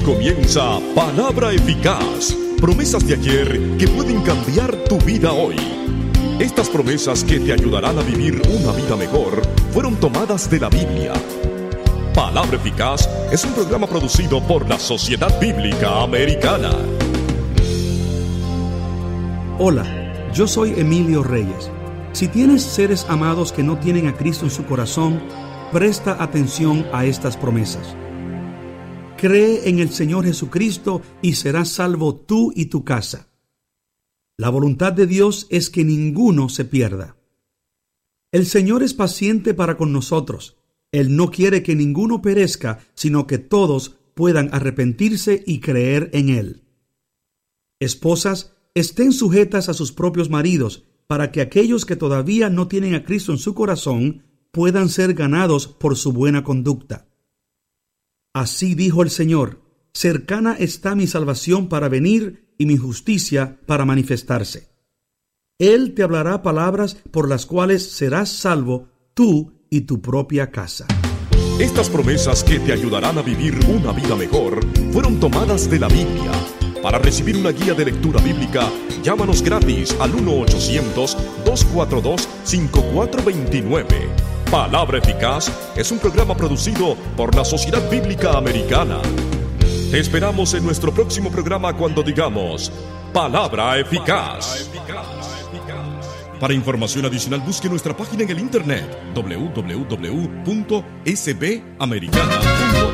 comienza Palabra Eficaz. Promesas de ayer que pueden cambiar tu vida hoy. Estas promesas que te ayudarán a vivir una vida mejor fueron tomadas de la Biblia. Palabra Eficaz es un programa producido por la Sociedad Bíblica Americana. Hola, yo soy Emilio Reyes. Si tienes seres amados que no tienen a Cristo en su corazón, presta atención a estas promesas. Cree en el Señor Jesucristo y serás salvo tú y tu casa. La voluntad de Dios es que ninguno se pierda. El Señor es paciente para con nosotros. Él no quiere que ninguno perezca, sino que todos puedan arrepentirse y creer en Él. Esposas, estén sujetas a sus propios maridos, para que aquellos que todavía no tienen a Cristo en su corazón puedan ser ganados por su buena conducta. Así dijo el Señor: cercana está mi salvación para venir y mi justicia para manifestarse. Él te hablará palabras por las cuales serás salvo tú y tu propia casa. Estas promesas que te ayudarán a vivir una vida mejor fueron tomadas de la Biblia. Para recibir una guía de lectura bíblica, llámanos gratis al 1-800-242-5429. Palabra Eficaz es un programa producido por la Sociedad Bíblica Americana. Te esperamos en nuestro próximo programa cuando digamos Palabra Eficaz. Para información adicional, busque nuestra página en el internet www.sbamericana.org.